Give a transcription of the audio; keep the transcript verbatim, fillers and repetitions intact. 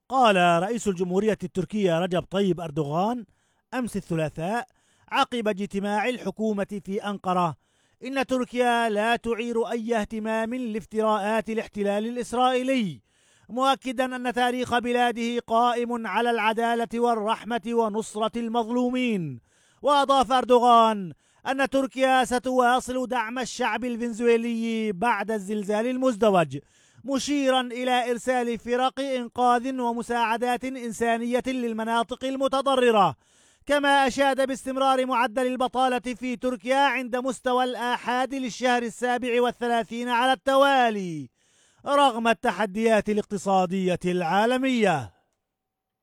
قال رئيس الجمهورية التركية رجب طيب أردوغان أمس الثلاثاء عقب اجتماع الحكومة في أنقرة إن تركيا لا تعير أي اهتمام لافتراءات الاحتلال الإسرائيلي، مؤكدا أن تاريخ بلاده قائم على العدالة والرحمة ونصرة المظلومين. وأضاف أردوغان أن تركيا ستواصل دعم الشعب الفنزويلي بعد الزلزال المزدوج، مشيرا إلى إرسال فرق إنقاذ ومساعدات إنسانية للمناطق المتضررة. كما أشاد باستمرار معدل البطالة في تركيا عند مستوى الآحاد للشهر السابع والثلاثين على التوالي رغم التحديات الاقتصادية العالمية.